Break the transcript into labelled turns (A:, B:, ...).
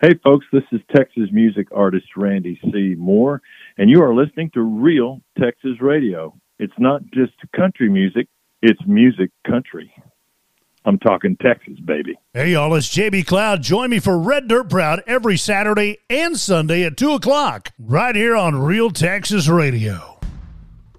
A: Hey, folks, this is Texas music artist Randy C. Moore, and you are listening to Real Texas Radio. It's not just country music, it's music country. I'm talking Texas, baby.
B: Hey, y'all, it's JB Cloud. Join me for Red Dirt Proud every Saturday and Sunday at 2 o'clock, right here on Real Texas Radio.